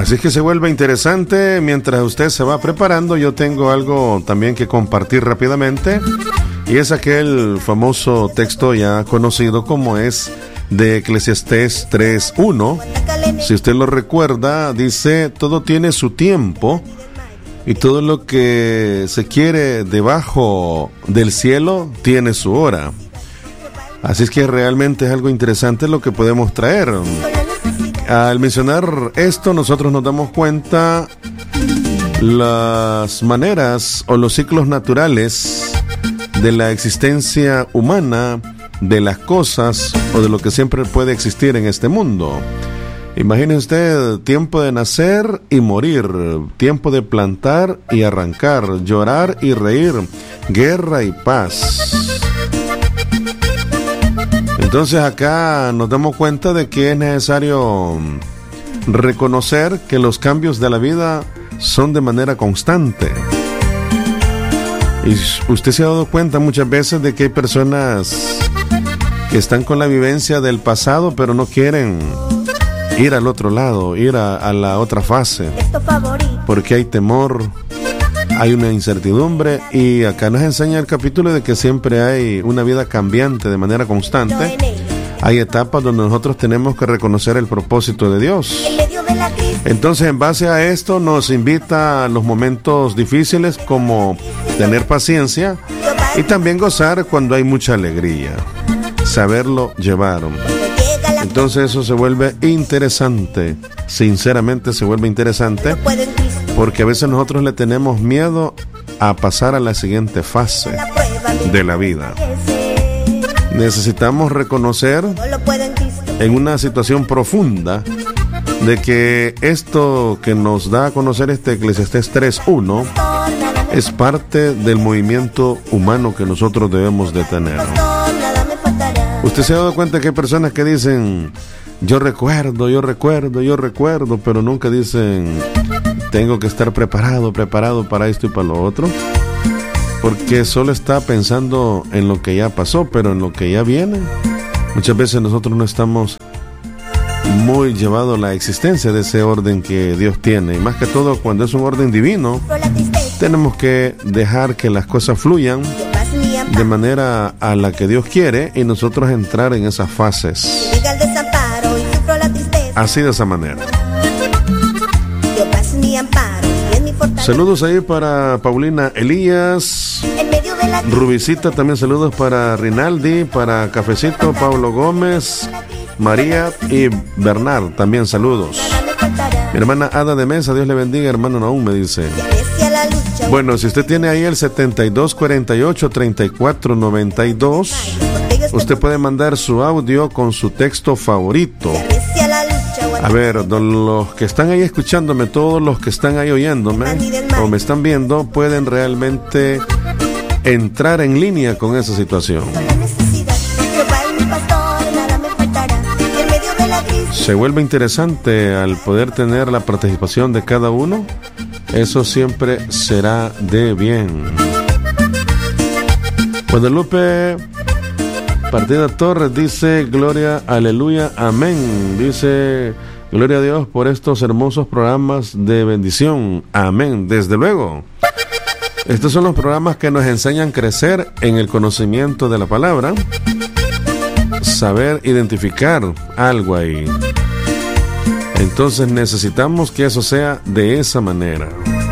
Así que se vuelve interesante. Mientras usted se va preparando, yo tengo algo también que compartir rápidamente. Y es aquel famoso texto ya conocido como es de Eclesiastés 3:1. Si usted lo recuerda, dice: todo tiene su tiempo y todo lo que se quiere debajo del cielo tiene su hora. Así es que realmente es algo interesante lo que podemos traer. Al mencionar esto, nosotros nos damos cuenta las maneras o los ciclos naturales de la existencia humana, de las cosas o de lo que siempre puede existir en este mundo. Imagine usted tiempo de nacer y morir, tiempo de plantar y arrancar, llorar y reír, guerra y paz. Entonces acá nos damos cuenta de que es necesario reconocer que los cambios de la vida son de manera constante. Y usted se ha dado cuenta muchas veces de que hay personas que están con la vivencia del pasado, pero no quieren ir al otro lado, ir a la otra fase, porque hay temor, hay una incertidumbre. Y acá nos enseña el capítulo de que siempre hay una vida cambiante de manera constante. Hay etapas donde nosotros tenemos que reconocer el propósito de Dios. Entonces, en base a esto, nos invita a los momentos difíciles, como tener paciencia y también gozar cuando hay mucha alegría, saberlo llevar. Entonces eso se vuelve interesante, sinceramente se vuelve interesante, porque a veces nosotros le tenemos miedo a pasar a la siguiente fase de la vida. Necesitamos reconocer en una situación profunda de que esto que nos da a conocer este Eclesiastés 3:1 es parte del movimiento humano que nosotros debemos de tener. Usted se ha dado cuenta que hay personas que dicen: yo recuerdo, pero nunca dicen: tengo que estar preparado para esto y para lo otro, porque solo está pensando en lo que ya pasó, pero en lo que ya viene, muchas veces nosotros no estamos muy llevados a la existencia de ese orden que Dios tiene. Y más que todo, cuando es un orden divino, tenemos que dejar que las cosas fluyan de manera a la que Dios quiere y nosotros entrar en esas fases. Así, de esa manera. Saludos ahí para Paulina Elías, Rubicita, también saludos para Rinaldi, para Cafecito, Pablo Gómez, María y Bernard, también saludos. Mi hermana Ada de Mesa, Dios le bendiga, hermano Naúm, me dice. Bueno, si usted tiene ahí el 7248-3492, usted puede mandar su audio con su texto favorito. A ver, los que están ahí escuchándome, todos los que están ahí oyéndome o me están viendo, pueden realmente entrar en línea con esa situación. Se vuelve interesante al poder tener la participación de cada uno. Eso siempre será de bien. Guadalupe Partida Torres dice: gloria, aleluya, amén. Dice: gloria a Dios por estos hermosos programas de bendición. Amén. Desde luego. Estos son los programas que nos enseñan a crecer en el conocimiento de la palabra, saber identificar algo ahí. Entonces necesitamos que eso sea de esa manera.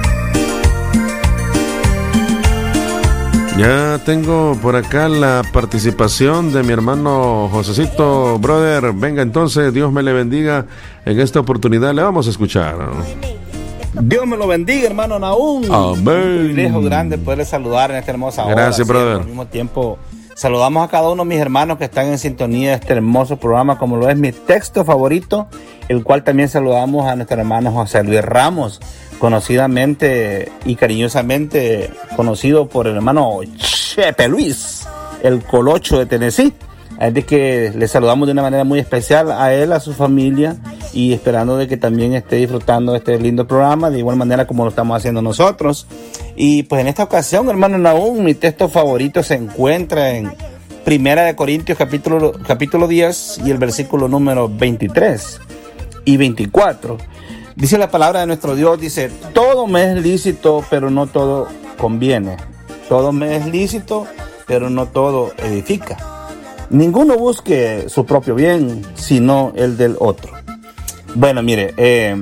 Ya tengo por acá la participación de mi hermano Josecito. Brother, venga entonces, Dios me le bendiga. En esta oportunidad le vamos a escuchar. Dios me lo bendiga, hermano Naúm. Amén. Un privilegio grande poderle saludar en esta hermosa hora. Gracias, brother. Al mismo tiempo, saludamos a cada uno de mis hermanos que están en sintonía de este hermoso programa, como lo es mi texto favorito, el cual también saludamos a nuestro hermano José Luis Ramos, conocidamente y cariñosamente conocido por el hermano Chepe Luis, el Colocho de Tennessee. Así que le saludamos de una manera muy especial a él, a su familia, y esperando de que también esté disfrutando de este lindo programa, de igual manera como lo estamos haciendo nosotros. Y pues en esta ocasión, hermano Naúm, mi texto favorito se encuentra en Primera de Corintios capítulo 10 y el versículo número 23 y 24. Dice la palabra de nuestro Dios, dice, todo me es lícito, pero no todo conviene. Todo me es lícito, pero no todo edifica. Ninguno busque su propio bien, sino el del otro. Bueno, mire,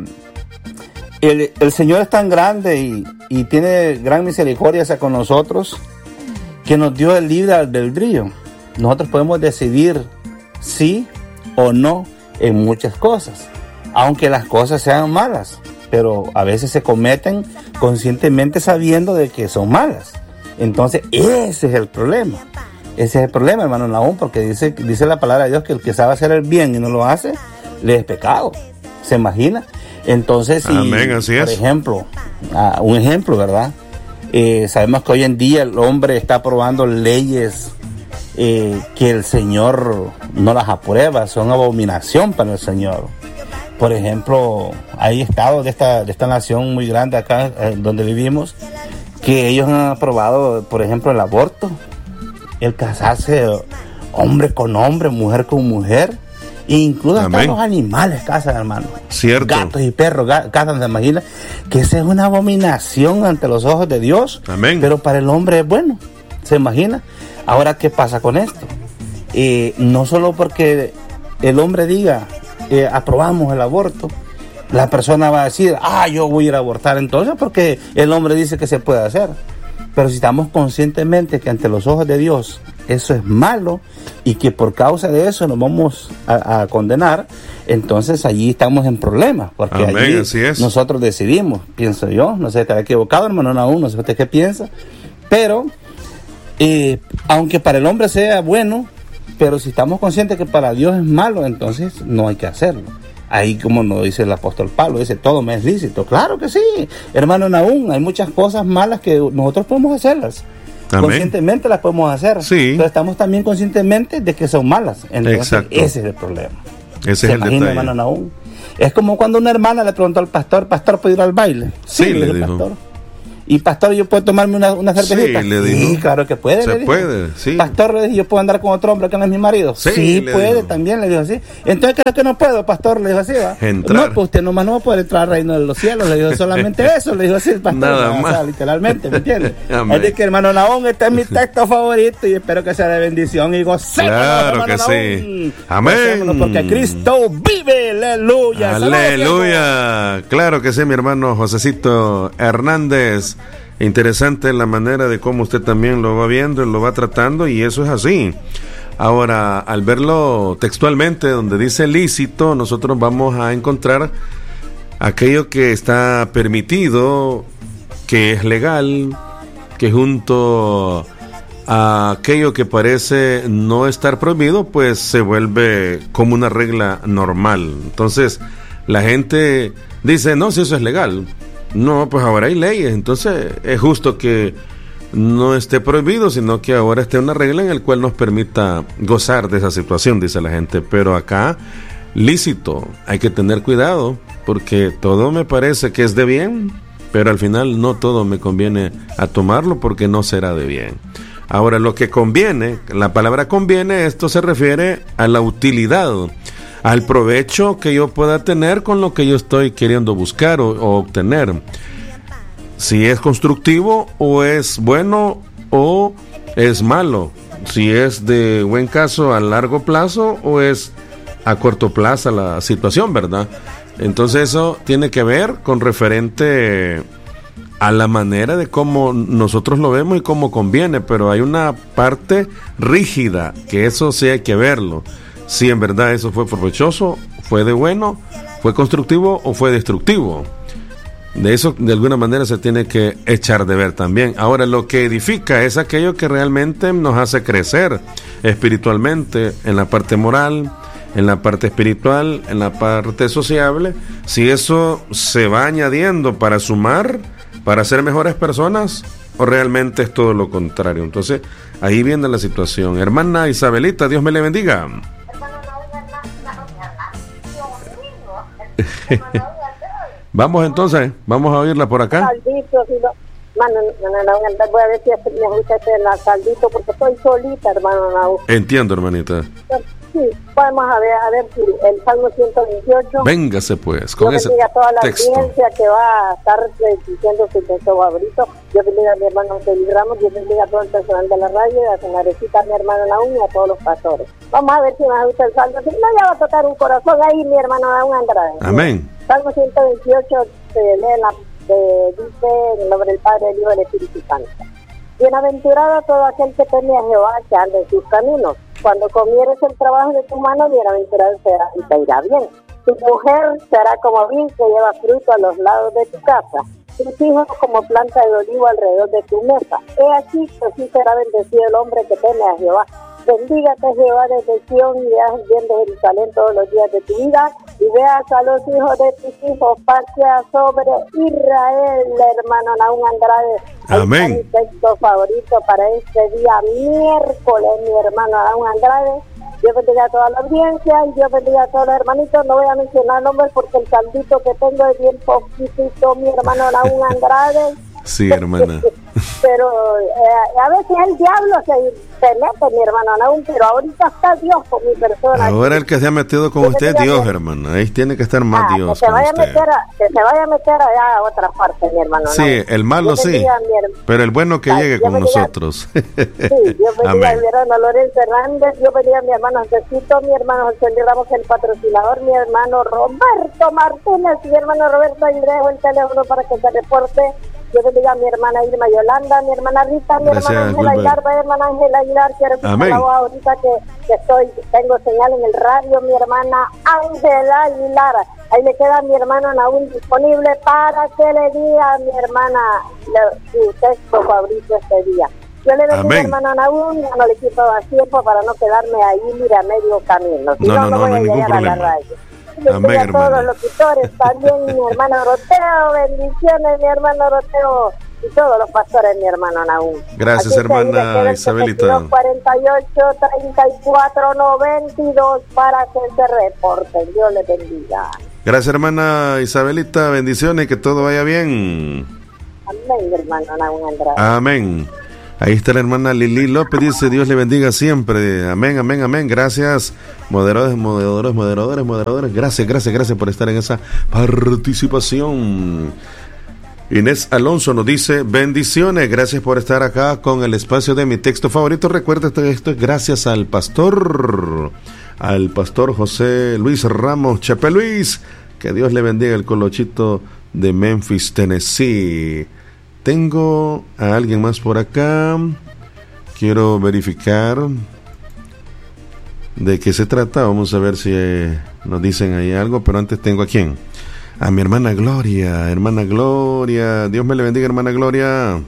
el Señor es tan grande y tiene gran misericordia hacia con nosotros, que nos dio el libre albedrío. Nosotros podemos decidir sí o no en muchas cosas, aunque las cosas sean malas, pero a veces se cometen conscientemente sabiendo de que son malas. Entonces ese es el problema. Ese es el problema, hermano Nahum, porque dice la palabra de Dios que el que sabe hacer el bien y no lo hace, le es pecado. ¿Se imagina? Entonces, amén, así es. Por ejemplo, un ejemplo, ¿verdad? Sabemos que hoy en día el hombre está aprobando leyes que el Señor no las aprueba, son abominación para el Señor. Por ejemplo, hay estados de esta nación muy grande acá donde vivimos, que ellos han aprobado, por ejemplo, el aborto, el casarse hombre con hombre, mujer con mujer, e incluso hasta los animales cazan, hermano. Cierto. Gatos y perros cazan, ¿se imagina? Que esa es una abominación ante los ojos de Dios. Amén. Pero para el hombre es bueno, ¿se imagina? Ahora, ¿qué pasa con esto? No solo porque el hombre diga, aprobamos el aborto, la persona va a decir, yo voy a ir a abortar entonces porque el hombre dice que se puede hacer. Pero si estamos conscientemente que ante los ojos de Dios eso es malo y que por causa de eso nos vamos a condenar, entonces allí estamos en problemas, porque amén, allí así es. Nosotros decidimos, pienso yo, no sé, estaré equivocado, hermano Nahum, no sé usted qué piensa, pero aunque para el hombre sea bueno, pero si estamos conscientes que para Dios es malo, entonces no hay que hacerlo. Ahí, como nos dice el apóstol Pablo, dice, todo me es lícito. Claro que sí, hermano Nahum, hay muchas cosas malas que nosotros podemos hacerlas. Amén. Conscientemente las podemos hacer. Sí. Pero estamos también conscientemente de que son malas. Entonces, exacto. Ese es el problema. Ese es el detalle. Hermano Nahum. Es como cuando una hermana le preguntó al pastor, ¿puedo ir al baile? Sí, le dijo. Pastor. Y pastor, ¿yo puedo tomarme una cervecita? Sí, le dijo. Sí, claro que puede. Se puede, sí. Pastor, le dijo, ¿yo puedo andar con otro hombre que no es mi marido? Sí, puede, dijo. También le dijo así. Entonces, creo que no puedo, pastor, le dijo así, ¿va? Entrar. No, pues usted nomás no va a poder entrar al reino de los cielos, le dijo solamente eso, le dijo así el pastor. Nada más. O sea, literalmente, ¿me entiendes? Así que, hermano Nahum, este es mi texto favorito y espero que sea de bendición y gocémonos, claro que Nahum. Sí. Amén. Gocémonos porque Cristo vive, aleluya. Aleluya. Claro que sí, mi hermano Josecito Hernández. Interesante la manera de cómo usted también lo va viendo y lo va tratando, y eso es así. Ahora, al verlo textualmente, donde dice lícito, nosotros vamos a encontrar aquello que está permitido, que es legal, que junto a aquello que parece no estar prohibido, pues se vuelve como una regla normal. Entonces, la gente dice, no, si eso es legal. No, pues ahora hay leyes, entonces es justo que no esté prohibido, sino que ahora esté una regla en la cual nos permita gozar de esa situación, dice la gente. Pero acá, lícito, hay que tener cuidado, porque todo me parece que es de bien, pero al final no todo me conviene a tomarlo porque no será de bien. Ahora, lo que conviene, la palabra conviene, esto se refiere a la utilidad, al provecho que yo pueda tener con lo que yo estoy queriendo buscar o obtener. Si es constructivo o es bueno o es malo. Si es de buen caso a largo plazo o es a corto plazo la situación, ¿verdad? Entonces eso tiene que ver con referente a la manera de cómo nosotros lo vemos y cómo conviene, pero hay una parte rígida que eso sí hay que verlo. Si en verdad eso fue provechoso, fue de bueno, fue constructivo o fue destructivo. De eso de alguna manera se tiene que echar de ver también. Ahora, lo que edifica es aquello que realmente nos hace crecer espiritualmente, en la parte moral, en la parte espiritual, en la parte sociable. Si eso se va añadiendo para sumar, para ser mejores personas, o realmente es todo lo contrario. Entonces, ahí viene la situación. Hermana Isabelita, Dios me le bendiga. Vamos entonces, vamos a oírla por acá. Saldito, si no, voy a ver si me escucha la Saldito, porque estoy solita, hermano Nahum. Entiendo, hermanita. Sí, vamos a ver si el Salmo 128. Véngase pues, con ese bendiga a toda la texto. audiencia que va a estar diciendo su texto favorito. Yo bendiga a mi hermano José Luis Ramos, yo bendiga a todo el personal de la radio, a su madrecita, a mi hermano Naúm y a todos los pastores. Vamos a ver si nos gusta el Salmo. Si no, ya va a tocar un corazón ahí, mi hermano Naúm Andrade. Amén. Salmo 128 se lee dice en el nombre del Padre, del Hijo y del Espíritu Santo. Bienaventurado todo aquel que teme a Jehová, que anda en sus caminos. Cuando comieres el trabajo de tu mano, bienaventurado será y te irá bien. Tu mujer será como vid que lleva fruto a los lados de tu casa. Tus hijos como planta de olivo alrededor de tu mesa. He aquí que así será bendecido el hombre que teme a Jehová. Bendígate Jehová desde Sion y haz bien de Jerusalén todos los días de tu vida, y veas a los hijos de tus hijos, pacia sobre Israel, hermano Naúm Andrade. Amén. Mi texto favorito para este día miércoles, mi hermano Naúm Andrade. Dios bendiga a toda la audiencia y Dios bendiga a todos los hermanitos. No voy a mencionar nombres porque el saldito que tengo es bien poquitito, mi hermano Naúm Andrade. Sí, hermana. Pero a veces el diablo se mete, mi hermano Naúm, pero ahorita está Dios con mi persona. Ahora el que se ha metido con usted es Dios, hermana. Ahí tiene que estar más Dios que se con vaya usted. que se vaya a meter allá a otra parte, mi hermano Sí, Naúm. el malo sí, pero el bueno que llegue con nosotros. Sí, yo bendiga a mi hermano Lorenzo Hernández, yo bendiga a mi hermano Josecito, mi hermano José Luis Ramos, el patrocinador, mi hermano Roberto Martínez, mi hermano Roberto, y le dejo el teléfono para que se reporte. Yo bendiga a mi hermana Irma Yolanda, mi hermana Rita, mi hermana Ángela Aguilar, mi hermana Ángela Aguilar, quiero escuchar la voz ahorita que tengo señal en el radio, mi hermana Ángela Aguilar. Ahí le queda a mi hermano Naúm disponible para que le diga a mi hermana su texto favorito este día. Yo le bendiga a mi hermano Naúm, ya no le quito más tiempo para no quedarme ahí, mira, a medio camino. Si no voy a ningún llegar problema. a la radio. Amén, a todos los locutores, también mi hermano Roteo, bendiciones mi hermano Roteo y todos los pastores, mi hermano Naúm. Gracias, hermana Isabelita. 48 34 92 para que se reporten. Dios les bendiga. Gracias, hermana Isabelita, bendiciones, que todo vaya bien. Amén, hermano Naúm Andrade. Amén. Ahí está la hermana Lili López, dice Dios le bendiga siempre. Amén, amén, amén. Gracias, moderadores. Gracias por estar en esa participación. Inés Alonso nos dice bendiciones, gracias por estar acá con el espacio de mi texto favorito. Recuerda, esto es gracias al pastor José Luis Ramos Chepe Luis. Que Dios le bendiga, el colochito de Memphis, Tennessee. Tengo a alguien más por acá. Quiero verificar de qué se trata. Vamos a ver si nos dicen ahí algo. Pero antes tengo a quién. A mi hermana Gloria. Hermana Gloria. Dios me le bendiga, hermana Gloria.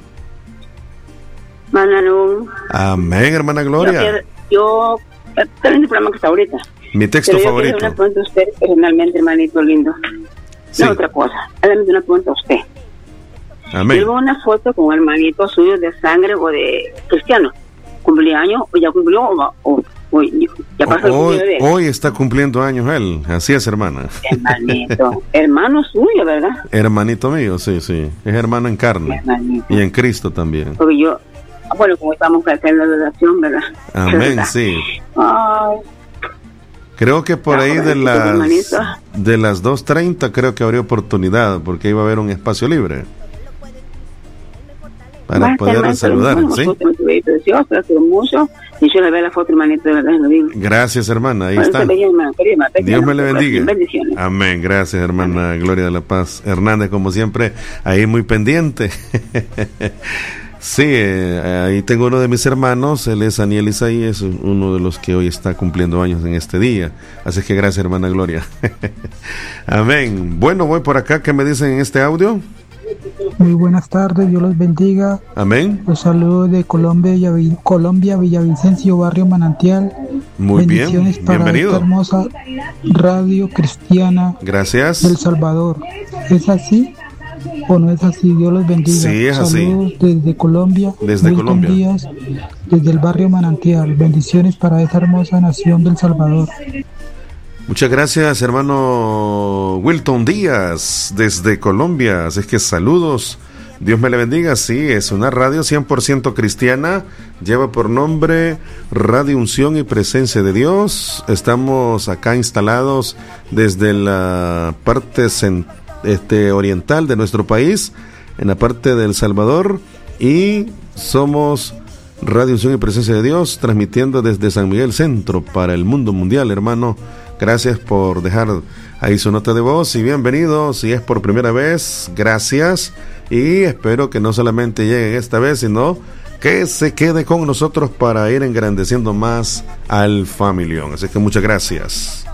Naúm. Amén, hermana Gloria. Yo estoy en el programa que está ahorita. Mi texto pero favorito. Yo quiero una pregunta a usted personalmente, hermanito lindo. Sí. No otra cosa. Hágame una pregunta a usted. Amén. Llevo una foto con un hermanito suyo de sangre o de cristiano. ¿Cumpleaños o ya cumplió o ya pasó el cumpleaños de él? Hoy está cumpliendo años él. Así es, hermana. Hermanito. Hermano suyo, ¿verdad? Hermanito mío, sí. Es hermano en carne. Hermanito. Y en Cristo también. Porque yo, bueno, como estamos acá en la relación, ¿verdad? Amén, ¿verdad? sí. Ay. Creo que por ahí de las 2:30 creo que habría oportunidad, porque iba a haber un espacio libre para poder saludar, ¿sí? Precioso, mucho, y yo le veo la foto, hermanito, de verdad, lo digo. Gracias, hermana, ahí está. Dios me le bendiga. Amén, gracias, hermana Gloria de la Paz Hernández, como siempre, ahí muy pendiente. Sí, ahí tengo uno de mis hermanos, él es Aniel Isaí, es uno de los que hoy está cumpliendo años en este día. Así que gracias, hermana Gloria. Amén. Bueno, voy por acá, ¿qué me dicen en este audio? Muy buenas tardes, Dios los bendiga. Amén. Los saludos de Colombia, Villavicencio, Barrio Manantial. Muy bendiciones bien, para bienvenido. Esta hermosa radio cristiana. Gracias. Del Salvador. ¿Es así o no es así? Dios los bendiga. Sí, es saludos así. Desde Colombia. Desde Colombia. Díaz, desde el Barrio Manantial. Bendiciones para esta hermosa nación del Salvador. Muchas gracias, hermano Wilton Díaz, desde Colombia. Así que saludos, Dios me le bendiga. Sí, es una radio 100% cristiana. Lleva por nombre Radio Unción y Presencia de Dios. Estamos acá instalados desde la parte oriental de nuestro país, en la parte de El Salvador, y somos Radio Unción y Presencia de Dios, transmitiendo desde San Miguel Centro para el mundo mundial, hermano. Gracias por dejar ahí su nota de voz y bienvenido. Si es por primera vez, gracias, y espero que no solamente lleguen esta vez, sino que se quede con nosotros para ir engrandeciendo más al familión. Así que muchas gracias.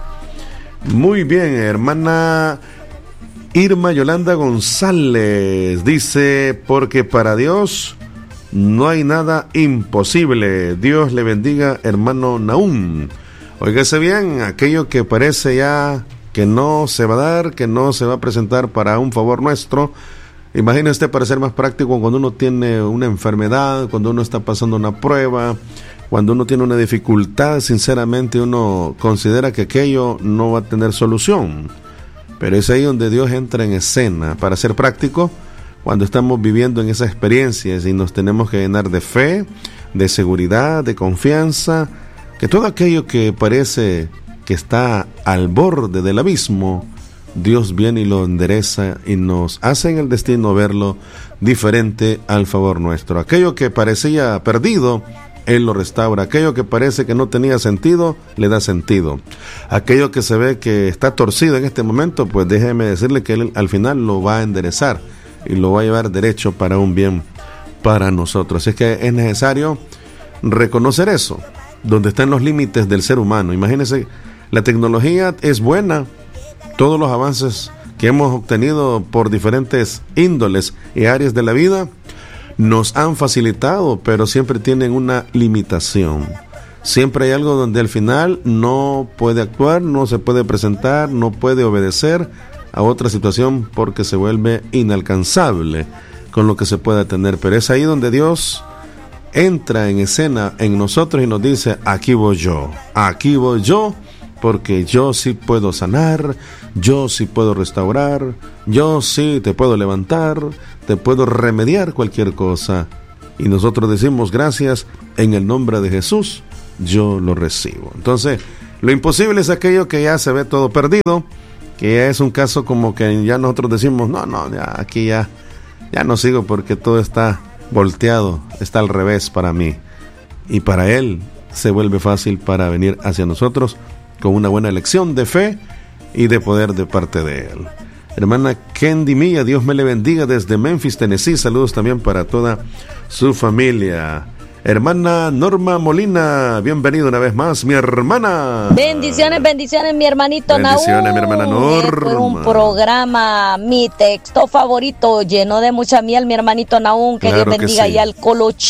Muy bien, hermana Irma Yolanda González dice: porque para Dios no hay nada imposible. Dios le bendiga, hermano Nahum. Óigase bien, aquello que parece ya que no se va a dar, que no se va a presentar para un favor nuestro. Imagine usted, para ser más práctico, cuando uno tiene una enfermedad, cuando uno está pasando una prueba, cuando uno tiene una dificultad, sinceramente uno considera que aquello no va a tener solución. Pero es ahí donde Dios entra en escena. Para ser práctico, cuando estamos viviendo en esas experiencias y nos tenemos que llenar de fe, de seguridad, de confianza, que todo aquello que parece que está al borde del abismo, Dios viene y lo endereza y nos hace en el destino verlo diferente al favor nuestro. Aquello que parecía perdido, Él lo restaura. Aquello que parece que no tenía sentido, le da sentido. Aquello que se ve que está torcido en este momento, pues déjeme decirle que Él al final lo va a enderezar y lo va a llevar derecho para un bien para nosotros. Así que es necesario reconocer eso, donde están los límites del ser humano. Imagínense, la tecnología es buena, todos los avances que hemos obtenido por diferentes índoles y áreas de la vida nos han facilitado, pero siempre tienen una limitación. Siempre hay algo donde al final no puede actuar, no se puede presentar, no puede obedecer a otra situación porque se vuelve inalcanzable con lo que se pueda tener. Pero es ahí donde Dios entra en escena en nosotros y nos dice: aquí voy yo, porque yo sí puedo sanar, yo sí puedo restaurar, yo sí te puedo levantar, te puedo remediar cualquier cosa. Y nosotros decimos: gracias, en el nombre de Jesús yo lo recibo. Entonces, lo imposible es aquello que ya se ve todo perdido, que ya es un caso como que ya nosotros decimos: no, ya aquí ya no sigo porque todo está volteado, está al revés para mí. Y para Él se vuelve fácil para venir hacia nosotros con una buena lección de fe y de poder de parte de Él. Hermana Kendi Milla, Dios me le bendiga desde Memphis, Tennessee. Saludos también para toda su familia. Hermana Norma Molina, bienvenido una vez más, mi hermana. Bendiciones, mi hermanito Nahum. Bendiciones, mi hermana Norma. Fue un programa, mi texto favorito, lleno de mucha miel, mi hermanito Nahum. Que claro, Dios bendiga. sí. Y al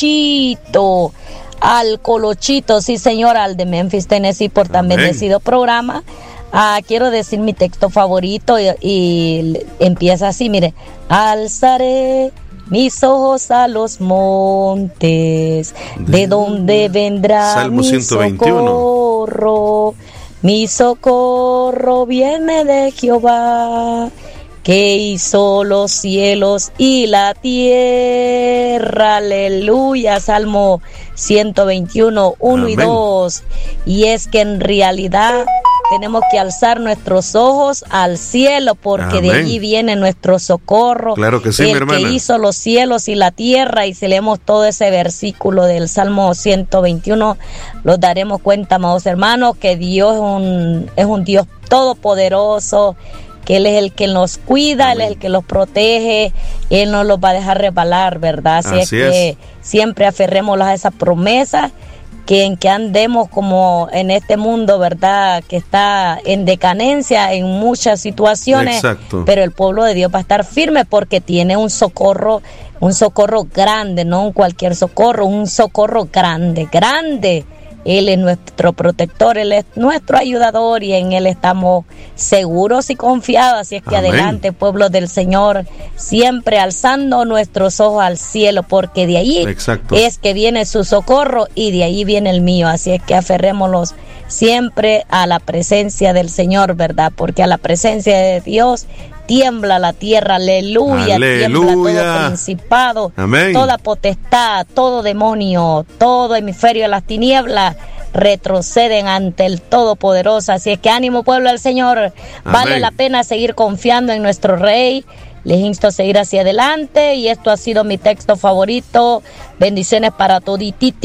Colochito, sí señora, al de Memphis, Tennessee, por tan bendecido programa. Quiero decir mi texto favorito y empieza así, mire: alzaré mis ojos a los montes, de donde vendrá Salmo mi 121. socorro. Mi socorro viene de Jehová, que hizo los cielos y la tierra. Aleluya. Salmo 121, 1 Amén. y 2. Y es que en realidad tenemos que alzar nuestros ojos al cielo, porque de Amén. allí viene nuestro socorro. Claro que sí, mi el hermana. que hizo los cielos y la tierra. Y si leemos todo ese versículo del Salmo 121, nos daremos cuenta, amados hermanos, que Dios es un Dios todopoderoso, que Él es el que nos cuida. Amén. Él es el que los protege, Él no los va a dejar resbalar, ¿verdad? Así es que siempre aferrémonos a esa promesa, que en que andemos como en este mundo, ¿verdad?, que está en decadencia en muchas situaciones. Exacto. Pero el pueblo de Dios va a estar firme porque tiene un socorro grande, no un cualquier socorro, un socorro grande. Él es nuestro protector, Él es nuestro ayudador y en Él estamos seguros y confiados. Así es que Amén. Adelante, pueblo del Señor, siempre alzando nuestros ojos al cielo, porque de allí Exacto. es que viene su socorro y de allí viene el mío. Así es que aferrémonos siempre a la presencia del Señor, ¿verdad? Porque a la presencia de Dios tiembla la tierra, aleluya, tiembla todo principado, amén, toda potestad, todo demonio, todo hemisferio de las tinieblas retroceden ante el Todopoderoso. Así es que ánimo, pueblo del Señor, amén. Vale la pena seguir confiando en nuestro Rey. Les insto a seguir hacia adelante, y esto ha sido mi texto favorito. Bendiciones para todos,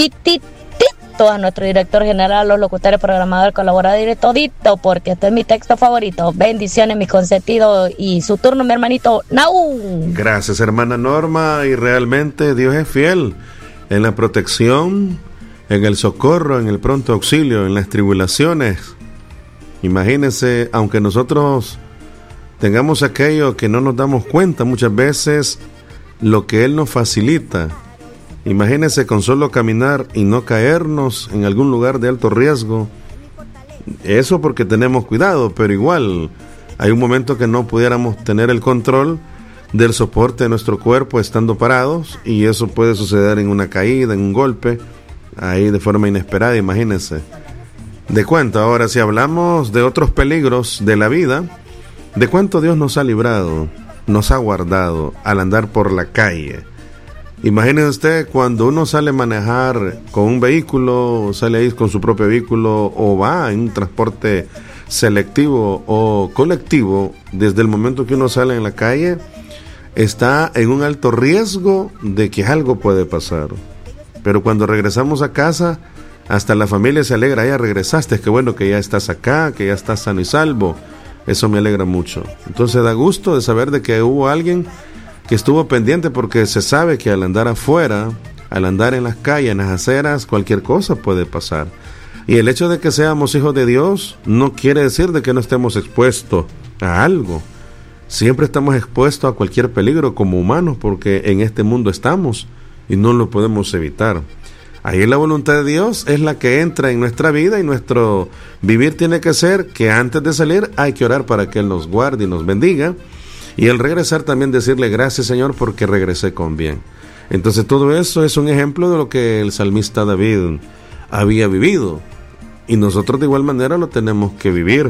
a nuestro director general, los locutores, programadores, colaboradores, todito, porque este es mi texto favorito. Bendiciones, mis consentidos, y su turno, mi hermanito Naúm. Gracias, hermana Norma, y realmente Dios es fiel en la protección, en el socorro, en el pronto auxilio, en las tribulaciones. Imagínense, aunque nosotros tengamos aquello que no nos damos cuenta muchas veces, lo que Él nos facilita. Imagínense con solo caminar y no caernos en algún lugar de alto riesgo. Eso porque tenemos cuidado, pero igual hay un momento que no pudiéramos tener el control del soporte de nuestro cuerpo estando parados, y eso puede suceder en una caída, en un golpe, ahí de forma inesperada. Imagínense. De cuánto, ahora si hablamos de otros peligros de la vida, de cuánto Dios nos ha librado, nos ha guardado al andar por la calle. Imagínese usted cuando uno sale a manejar con un vehículo, sale ahí con su propio vehículo, o va en un transporte selectivo o colectivo, desde el momento que uno sale en la calle, está en un alto riesgo de que algo puede pasar. Pero cuando regresamos a casa, hasta la familia se alegra: ya regresaste, qué bueno que ya estás acá, que ya estás sano y salvo. Eso me alegra mucho. Entonces da gusto de saber de que hubo alguien que estuvo pendiente, porque se sabe que al andar afuera, al andar en las calles, en las aceras, cualquier cosa puede pasar. Y el hecho de que seamos hijos de Dios no quiere decir de que no estemos expuestos a algo. Siempre estamos expuestos a cualquier peligro como humanos, porque en este mundo estamos y no lo podemos evitar. Ahí la voluntad de Dios es la que entra en nuestra vida, y nuestro vivir tiene que ser que antes de salir hay que orar para que Él nos guarde y nos bendiga, y al regresar también decirle: gracias, Señor, porque regresé con bien. Entonces todo eso es un ejemplo de lo que el salmista David había vivido, y nosotros de igual manera lo tenemos que vivir,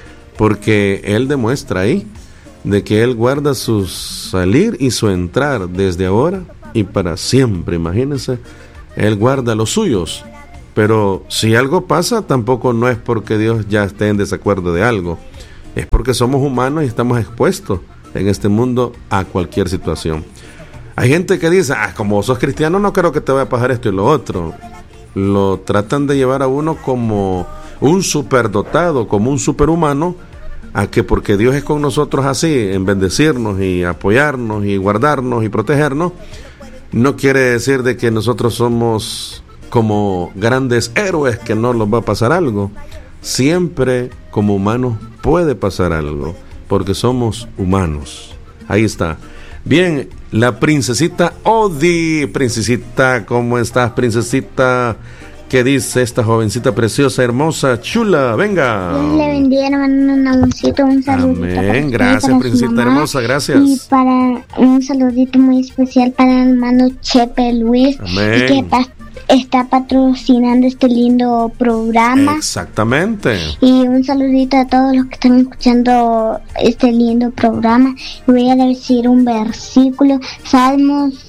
porque él demuestra ahí de que Él guarda su salir y su entrar desde ahora y para siempre. Imagínense, Él guarda los suyos. Pero si algo pasa, tampoco no es porque Dios ya esté en desacuerdo de algo, es porque somos humanos y estamos expuestos en este mundo a cualquier situación. Hay gente que dice: como sos cristiano no creo que te vaya a pasar esto y lo otro. Lo tratan de llevar a uno como un superdotado, como un superhumano, a que porque Dios es con nosotros así, en bendecirnos y apoyarnos y guardarnos y protegernos, no quiere decir de que nosotros somos como grandes héroes, que no nos va a pasar algo. Siempre como humanos puede pasar algo, porque somos humanos. Ahí está. Bien, la princesita Odi. Princesita, ¿cómo estás, princesita? ¿Qué dice esta jovencita preciosa, hermosa, chula? Venga. Dios le bendiga, hermano Namoncito. Un saludito. Amén. Gracias, princesita hermosa, gracias. Y para un saludito muy especial para el hermano Chepe Luis. Amén. Y que está patrocinando este lindo programa. Exactamente. Y un saludito a todos los que están escuchando este lindo programa. Voy a decir un versículo, Salmos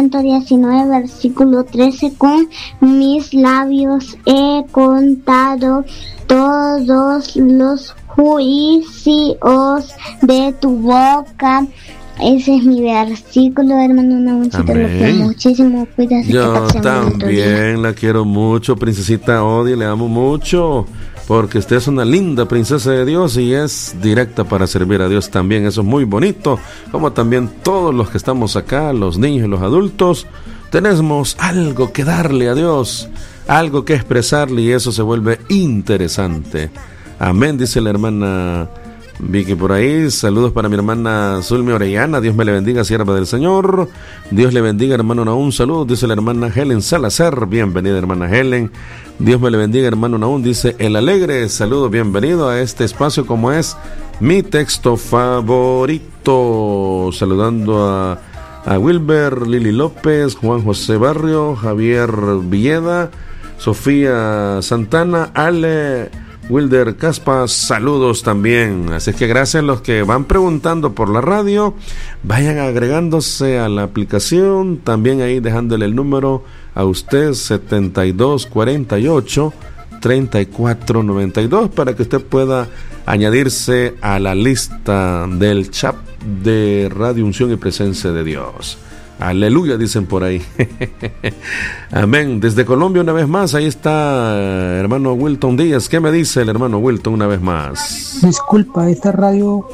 119, versículo 13: con mis labios he contado todos los juicios de tu boca. Ese es mi versículo, hermano Namoncito. Lo quiero muchísimo. Cuídate. Yo también la quiero mucho, princesita Odi, le amo mucho, porque usted es una linda princesa de Dios y es directa para servir a Dios también. Eso es muy bonito, como también todos los que estamos acá, los niños y los adultos, tenemos algo que darle a Dios, algo que expresarle, y eso se vuelve interesante. Amén, dice la hermana Vicky por ahí. Saludos para mi hermana Zulmi Orellana. Dios me le bendiga, sierva del Señor. Dios le bendiga, hermano Naún. Saludos, dice la hermana Helen Salazar. Bienvenida, hermana Helen. Dios me le bendiga, hermano Naún. Dice El Alegre. Saludos, bienvenido a este espacio como es mi texto favorito. Saludando a Wilber, Lili López, Juan José Barrio, Javier Villeda, Sofía Santana, Ale Wilder Caspa, saludos también. Así que gracias a los que van preguntando por la radio, vayan agregándose a la aplicación, también ahí dejándole el número a usted, 7248-3492, para que usted pueda añadirse a la lista del chat de Radio Unción y Presencia de Dios. Aleluya, dicen por ahí. Amén. Desde Colombia una vez más, ahí está hermano Wilton Díaz. ¿Qué me dice el hermano Wilton una vez más? Disculpa, esta radio,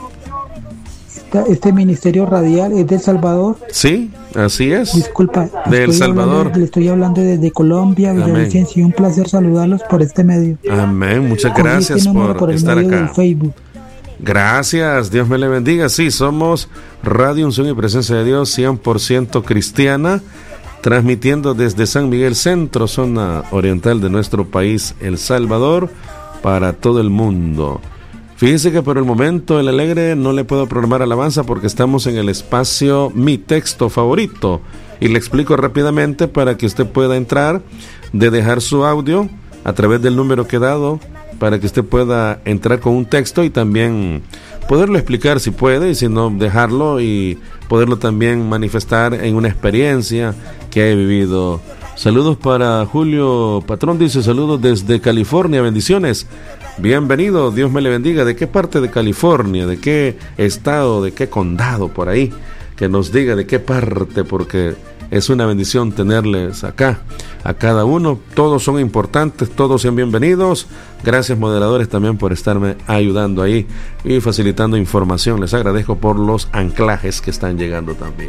este ministerio radial es de El Salvador. Sí, así es. Disculpa, de El Salvador. Le estoy hablando desde Colombia, Villavicencio, y un placer saludarlos por este medio. Amén, muchas gracias por estar acá. Del Facebook. Gracias, Dios me le bendiga. Sí, somos Radio Unción y Presencia de Dios 100% cristiana, transmitiendo desde San Miguel Centro, zona oriental de nuestro país, El Salvador, para todo el mundo. Fíjese que por el momento El Alegre no le puedo programar alabanza porque estamos en el espacio Mi Texto Favorito, y le explico rápidamente para que usted pueda entrar, de dejar su audio a través del número que he dado, para que usted pueda entrar con un texto y también poderlo explicar si puede, y si no, dejarlo y poderlo también manifestar en una experiencia que he vivido. Saludos para Julio Patrón, dice saludos desde California, bendiciones. Bienvenido, Dios me le bendiga. ¿De qué parte de California? ¿De qué estado? ¿De qué condado por ahí? Que nos diga de qué parte, porque es una bendición tenerles acá, a cada uno. Todos son importantes, todos sean bienvenidos. Gracias, moderadores, también por estarme ayudando ahí y facilitando información. Les agradezco por los anclajes que están llegando también.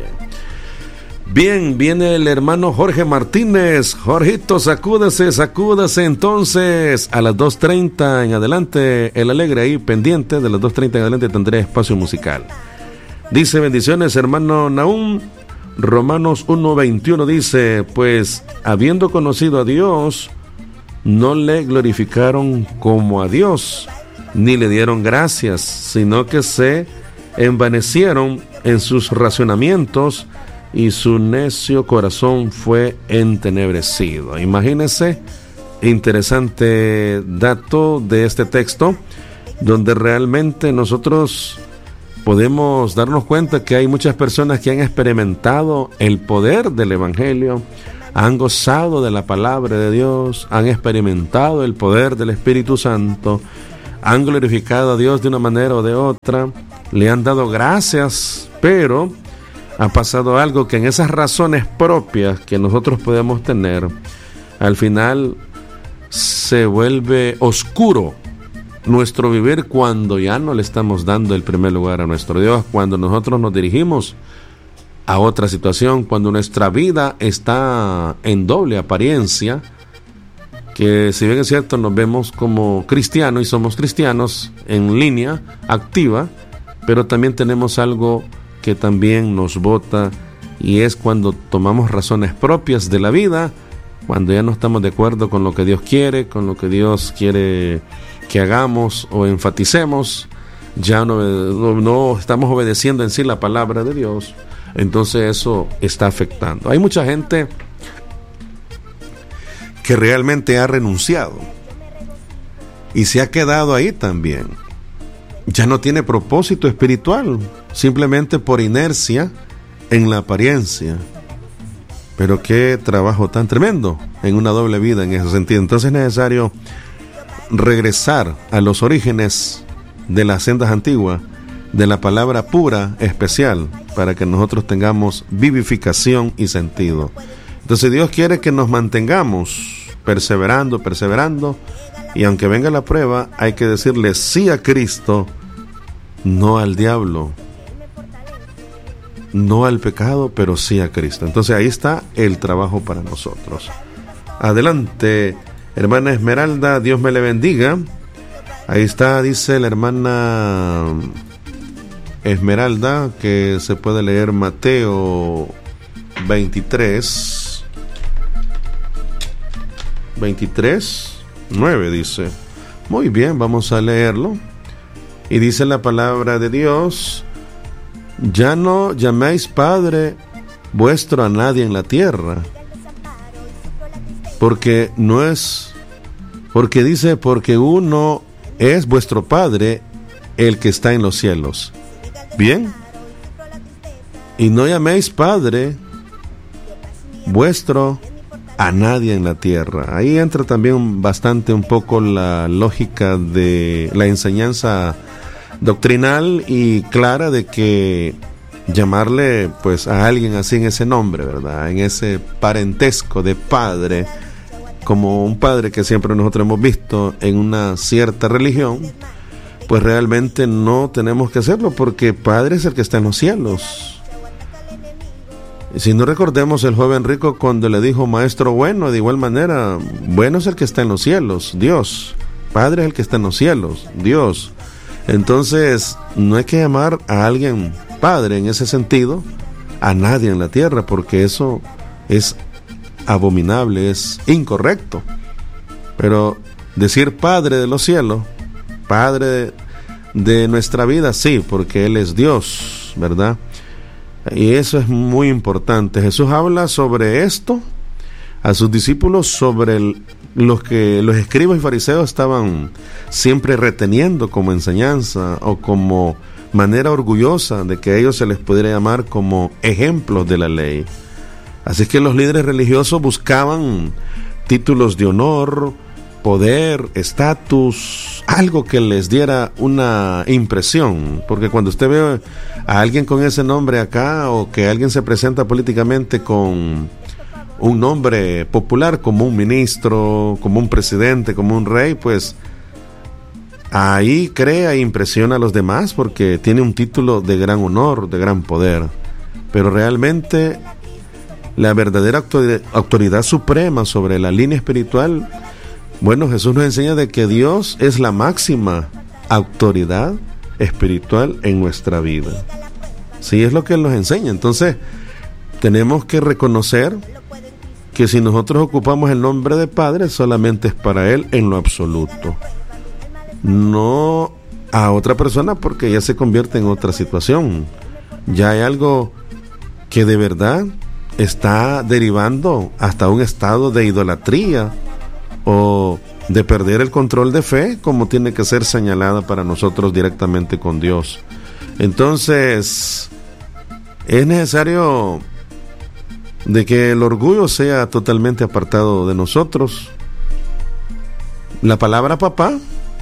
Bien, viene el hermano Jorge Martínez. Jorgito, sacúdase entonces. A las 2:30 en adelante, El Alegre ahí pendiente. De las 2:30 en adelante tendré espacio musical. Dice, bendiciones, hermano Nahum. Romanos 1:21 dice, pues habiendo conocido a Dios, no le glorificaron como a Dios, ni le dieron gracias, sino que se envanecieron en sus razonamientos, y su necio corazón fue entenebrecido. Imagínense, interesante dato de este texto, donde realmente nosotros podemos darnos cuenta que hay muchas personas que han experimentado el poder del Evangelio, han gozado de la palabra de Dios, han experimentado el poder del Espíritu Santo, han glorificado a Dios de una manera o de otra, le han dado gracias, pero ha pasado algo que en esas razones propias que nosotros podemos tener, al final se vuelve oscuro nuestro vivir cuando ya no le estamos dando el primer lugar a nuestro Dios, cuando nosotros nos dirigimos a otra situación, cuando nuestra vida está en doble apariencia, que si bien es cierto nos vemos como cristianos y somos cristianos en línea activa, pero también tenemos algo que también nos bota, y es cuando tomamos razones propias de la vida, cuando ya no estamos de acuerdo con lo que Dios quiere, con lo que Dios quiere que hagamos o enfaticemos, ya no estamos obedeciendo en sí la palabra de Dios. Entonces eso está afectando. Hay mucha gente que realmente ha renunciado y se ha quedado ahí también. Ya no tiene propósito espiritual, simplemente por inercia en la apariencia. Pero qué trabajo tan tremendo en una doble vida en ese sentido. Entonces es necesario regresar a los orígenes de las sendas antiguas, de la palabra pura, especial, para que nosotros tengamos vivificación y sentido. Entonces Dios quiere que nos mantengamos perseverando, y aunque venga la prueba, hay que decirle sí a Cristo, no al diablo, no al pecado, pero sí a Cristo. Entonces ahí está el trabajo para nosotros. Adelante, hermana Esmeralda, Dios me le bendiga. Ahí está, dice la hermana Esmeralda, que se puede leer Mateo 23:9 dice. Muy bien, vamos a leerlo. Y dice la palabra de Dios: ya no llaméis Padre vuestro a nadie en la tierra, porque uno es vuestro Padre el que está en los cielos. Bien. Y no llaméis Padre vuestro a nadie en la tierra. Ahí entra también bastante un poco la lógica de la enseñanza doctrinal y clara de que llamarle pues a alguien así en ese nombre, ¿verdad? En ese parentesco de padre, como un padre que siempre nosotros hemos visto en una cierta religión, pues realmente no tenemos que hacerlo, porque Padre es el que está en los cielos. Y si no recordemos el joven rico cuando le dijo maestro bueno, de igual manera, bueno es el que está en los cielos, Dios. Padre es el que está en los cielos, Dios. Entonces no hay que llamar a alguien Padre en ese sentido, a nadie en la tierra, porque eso es abominable, es incorrecto. Pero decir Padre de los cielos, Padre de nuestra vida, sí, porque Él es Dios, ¿verdad? Y eso es muy importante. Jesús habla sobre esto a sus discípulos, sobre los que los escribas y fariseos estaban siempre reteniendo como enseñanza o como manera orgullosa de que a ellos se les pudiera llamar como ejemplos de la ley. Así que los líderes religiosos buscaban títulos de honor, poder, estatus, algo que les diera una impresión, porque cuando usted ve a alguien con ese nombre acá, o que alguien se presenta políticamente con un nombre popular, como un ministro, como un presidente, como un rey, pues ahí crea e impresiona a los demás porque tiene un título de gran honor, de gran poder. Pero realmente la verdadera autoridad suprema sobre la línea espiritual, bueno, Jesús nos enseña de que Dios es la máxima autoridad espiritual en nuestra vida. Sí, es lo que Él nos enseña. Entonces, tenemos que reconocer que si nosotros ocupamos el nombre de Padre, solamente es para Él en lo absoluto. No a otra persona, porque ya se convierte en otra situación. Ya hay algo que de verdad está derivando hasta un estado de idolatría o de perder el control de fe, como tiene que ser señalada para nosotros directamente con Dios. Entonces, es necesario de que el orgullo sea totalmente apartado de nosotros. La palabra papá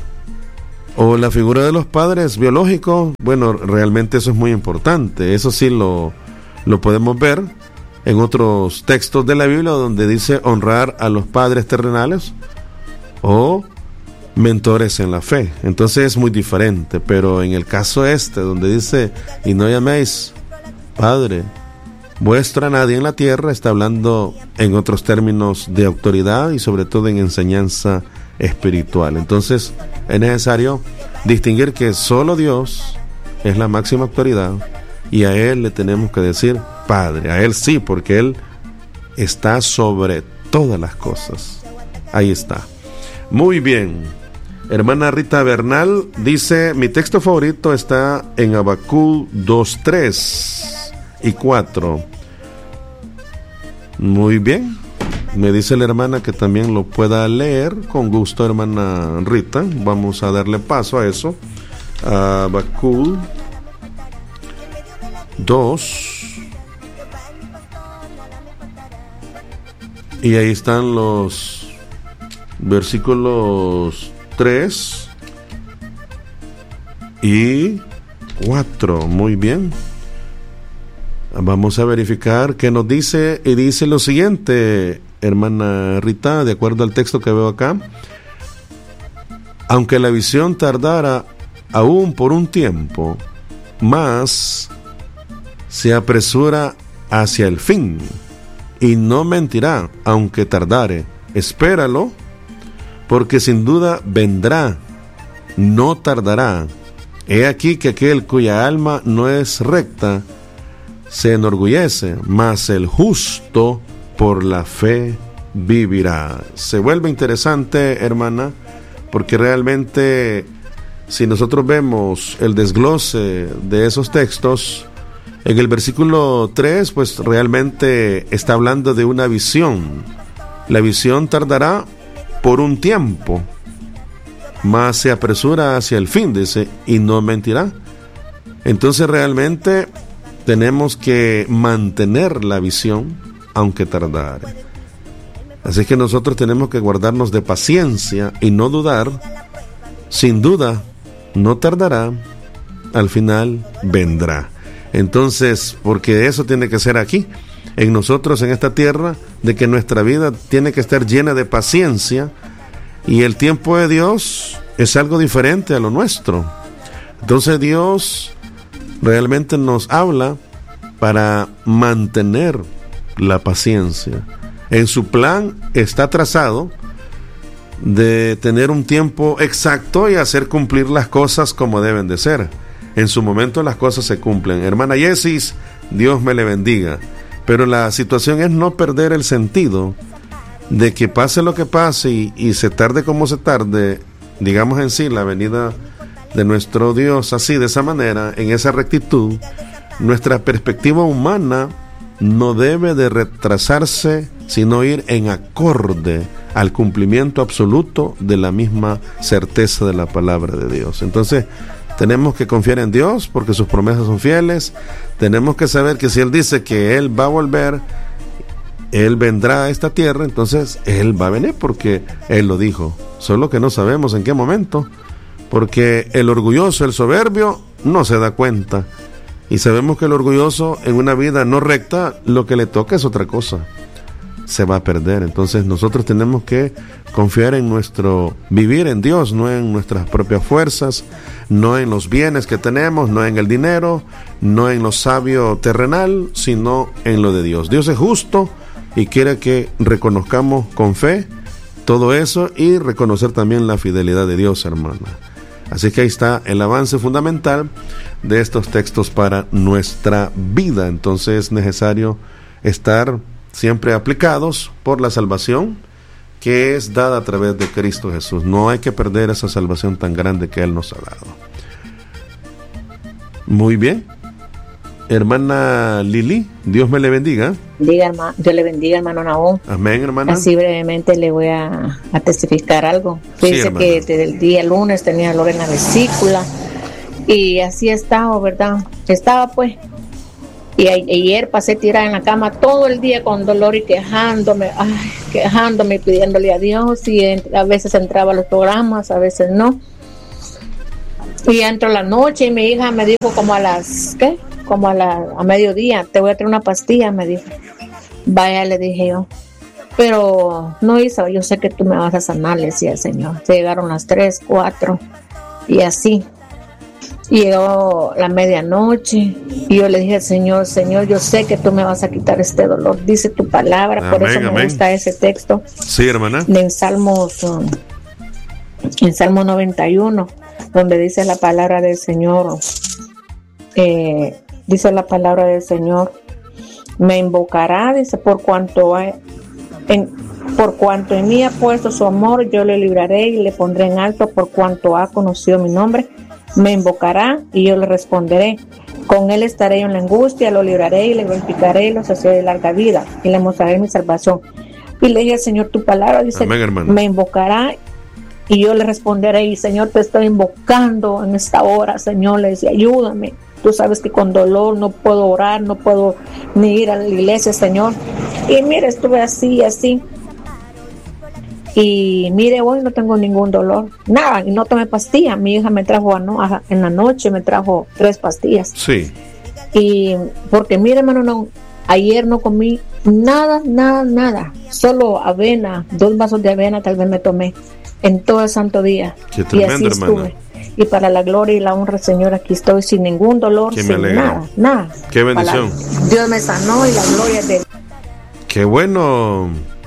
o la figura de los padres biológicos, bueno, realmente eso es muy importante. Eso sí lo podemos ver en otros textos de la Biblia donde dice honrar a los padres terrenales o mentores en la fe. Entonces es muy diferente, pero en el caso donde dice y no llaméis Padre vuestro a nadie en la tierra, está hablando en otros términos de autoridad y sobre todo en enseñanza espiritual. Entonces es necesario distinguir que solo Dios es la máxima autoridad y a Él le tenemos que decir Padre, a Él sí, porque Él está sobre todas las cosas. Ahí está. Muy bien. Hermana Rita Bernal dice, mi texto favorito está en Habacuc 2:3 y 4. Muy bien. Me dice la hermana que también lo pueda leer. Con gusto, hermana Rita. Vamos a darle paso a eso. Habacuc 2. Y ahí están los versículos 3 y 4. Muy bien. Vamos a verificar qué nos dice. Y dice lo siguiente, hermana Rita, de acuerdo al texto que veo acá. Aunque la visión tardara aún por un tiempo, mas se apresura hacia el fin, y no mentirá, aunque tardare. Espéralo, porque sin duda vendrá, no tardará. He aquí que aquel cuya alma no es recta se enorgullece, mas el justo por la fe vivirá. Se vuelve interesante, hermana, porque realmente si nosotros vemos el desglose de esos textos, en el versículo 3, pues realmente está hablando de una visión. La visión tardará por un tiempo. mas se apresura hacia el fin, dice, y no mentirá. Entonces realmente tenemos que mantener la visión, aunque tardare. Así que nosotros tenemos que guardarnos de paciencia y no dudar. Sin duda, no tardará, al final vendrá. Entonces, porque eso tiene que ser aquí, en nosotros, en esta tierra, de que nuestra vida tiene que estar llena de paciencia, y el tiempo de Dios es algo diferente a lo nuestro. Entonces Dios realmente nos habla para mantener la paciencia. En su plan está trazado de tener un tiempo exacto y hacer cumplir las cosas como deben de ser. En su momento las cosas se cumplen. Hermana Yesis, Dios me le bendiga. Pero la situación es no perder el sentido de que pase lo que pase y se tarde como se tarde, digamos en sí, la venida de nuestro Dios así, de esa manera, en esa rectitud. Nuestra perspectiva humana no debe de retrasarse, sino ir en acorde al cumplimiento absoluto de la misma certeza de la palabra de Dios. Entonces, tenemos que confiar en Dios porque sus promesas son fieles. Tenemos que saber que si Él dice que Él va a volver, Él vendrá a esta tierra, entonces Él va a venir porque Él lo dijo. Solo que no sabemos en qué momento, porque el orgulloso, el soberbio, no se da cuenta. Y sabemos que el orgulloso en una vida no recta, lo que le toca es otra cosa. Se va a perder. Entonces nosotros tenemos que confiar en nuestro vivir en Dios, no en nuestras propias fuerzas, no en los bienes que tenemos, no en el dinero, no en lo sabio terrenal, sino en lo de Dios. Dios es justo y quiere que reconozcamos con fe todo eso y reconocer también la fidelidad de Dios, hermana. Así que ahí está el avance fundamental de estos textos para nuestra vida. Entonces es necesario estar siempre aplicados por la salvación que es dada a través de Cristo Jesús. No hay que perder esa salvación tan grande que Él nos ha dado. Muy bien. Hermana Lili, Dios me le bendiga. Dios le bendiga, hermano Nahum. Amén, hermana. Así brevemente le voy a testificar algo. Dice sí, que desde el día lunes tenía dolor en la vesícula y así he estado, ¿verdad? Estaba pues. Y ayer pasé tirada en la cama todo el día con dolor y quejándome, pidiéndole a Dios, y a veces entraba a los programas, a veces no. Y entro la noche y mi hija me dijo como a mediodía, te voy a traer una pastilla, me dijo. Vaya, le dije yo. Pero no, Isa, yo sé que tú me vas a sanar, le decía el Señor. Se llegaron las 3, 4 y así. Llegó la medianoche y yo le dije al Señor, yo sé que tú me vas a quitar este dolor, dice tu palabra. Amén, por eso me gusta ese texto. Sí, hermana. En Salmo 91, donde dice la palabra del Señor, me invocará, dice, por cuanto en mí ha puesto su amor, yo le libraré y le pondré en alto, por cuanto ha conocido mi nombre. Me invocará y yo le responderé. Con él estaré yo en la angustia, lo libraré y le glorificaré y lo saciaré de larga vida y le mostraré mi salvación. Y le dije al Señor, tu palabra dice, amén, me invocará y yo le responderé. Y Señor, te estoy invocando en esta hora, Señor, le decía, ayúdame. Tú sabes que con dolor no puedo orar, no puedo ni ir a la iglesia, Señor. Y mire, estuve así. Y mire, hoy no tengo ningún dolor, nada, y no tomé pastillas. Mi hija me trajo en la noche, me trajo 3 pastillas. Sí. Y porque mire, hermano, ayer no comí nada, solo avena, 2 vasos de avena tal vez me tomé en todo el santo día. Qué tremendo, y así estuve, hermana. Y para la gloria y la honra, Señor, aquí estoy sin ningún dolor, sin nada. Qué bendición. Dios me sanó y la gloria es de Dios. Qué bueno.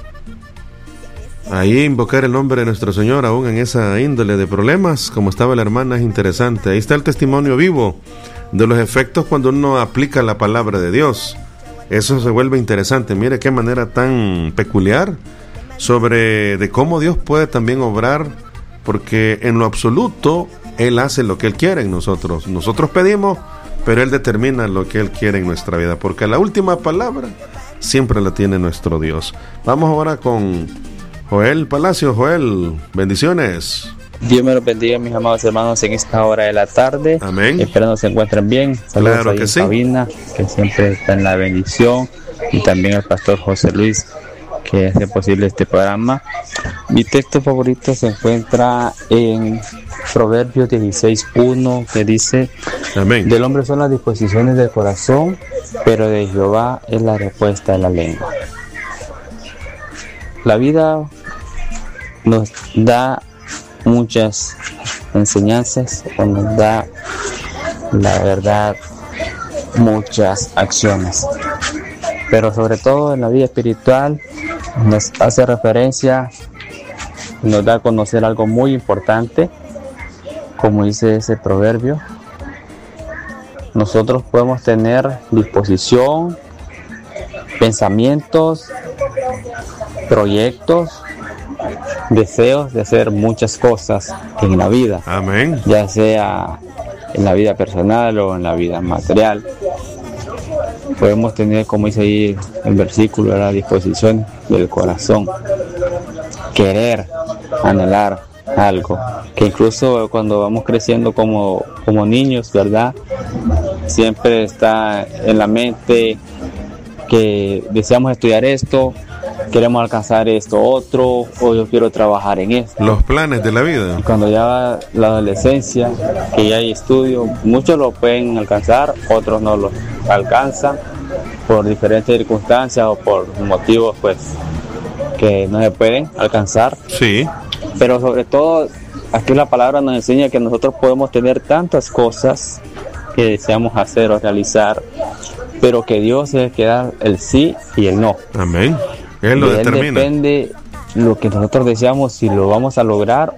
Ahí invocar el nombre de nuestro Señor aún en esa índole de problemas, como estaba la hermana, es interesante. Ahí está el testimonio vivo de los efectos cuando uno aplica la palabra de Dios. Eso se vuelve interesante. Mire qué manera tan peculiar de cómo Dios puede también obrar, porque en lo absoluto Él hace lo que Él quiere en nosotros. Nosotros pedimos, pero Él determina lo que Él quiere en nuestra vida, porque la última palabra siempre la tiene nuestro Dios. Vamos ahora con Joel Palacio. Joel, bendiciones. Dios me los bendiga, mis amados hermanos, en esta hora de la tarde. Amén. Espero se encuentren bien. Saludos claro a que sí. Sabina, que siempre está en la bendición, y también al pastor José Luis, que hace posible este programa. Mi texto favorito se encuentra en Proverbios 16:1, que dice: Amén. Del hombre son las disposiciones del corazón, pero de Jehová es la respuesta de la lengua. La vida nos da muchas enseñanzas, o nos da, la verdad, muchas acciones, pero sobre todo en la vida espiritual nos hace referencia, nos da a conocer algo muy importante, como dice ese proverbio. Nosotros podemos tener disposición, pensamientos, proyectos, deseos de hacer muchas cosas en la vida. Amén. Ya sea en la vida personal o en la vida material. Podemos tener, como dice ahí el versículo, la disposición del corazón, querer, anhelar algo, que incluso cuando vamos creciendo como niños, ¿verdad? Siempre está en la mente que deseamos estudiar esto, queremos alcanzar esto otro, o yo quiero trabajar en esto. Los planes de la vida. Y cuando ya va la adolescencia, que ya hay estudio, muchos lo pueden alcanzar, otros no lo alcanzan por diferentes circunstancias o por motivos pues que no se pueden alcanzar. Sí. Pero sobre todo aquí la palabra nos enseña que nosotros podemos tener tantas cosas que deseamos hacer o realizar, pero que Dios es el que da el sí y el no. Amén. Él lo determina. Él depende lo que nosotros deseamos, si lo vamos a lograr,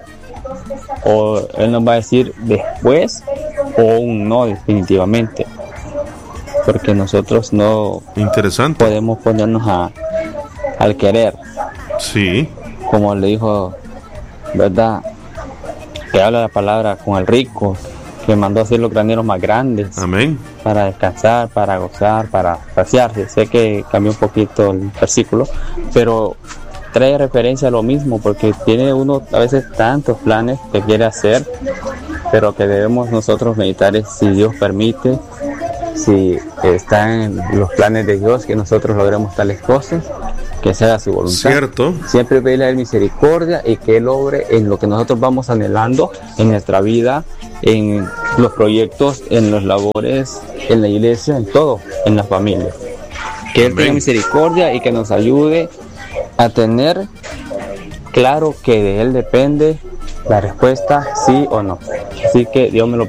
o Él nos va a decir después o un no definitivamente, porque nosotros no podemos ponernos al querer. Sí. Como le dijo, ¿verdad?, que habla la palabra con el rico, que mandó a hacer los graneros más grandes. Amén. Para descansar, para gozar, para saciarse. Sé que cambió un poquito el versículo, pero trae referencia a lo mismo, porque tiene uno a veces tantos planes que quiere hacer, pero que debemos nosotros meditar es si Dios permite, si está en los planes de Dios que nosotros logremos tales cosas, que sea su voluntad. Cierto. Siempre pedirle a Él misericordia y que Él obre en lo que nosotros vamos anhelando en nuestra vida, en los proyectos, en las labores, en la iglesia, en todo, en la familia. Que Él tenga misericordia y que nos ayude a tener claro que de Él depende la respuesta sí o no. Así que Dios me lo